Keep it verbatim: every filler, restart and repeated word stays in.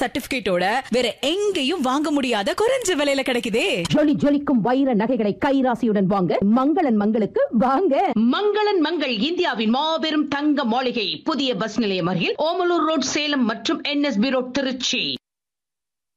சர்டிபிகேட்டோட வேற எங்கேயும் வாங்க முடியாத குறைஞ்ச விலையில கிடைக்குதே. ஜொலி ஜொலிக்கும் வைர நகைகளை கைராசியுடன் வாங்க மங்களன் மங்களுக்கு வாங்க. மங்களன் மங்கள் இந்தியாவின் மாபெரும் தங்க மாளிகை, புதிய பஸ் நிலையம் அருகில் ஓமலூர் ரோட், சேலம் மற்றும் என்எஸ்பி ரோட், திருச்சி.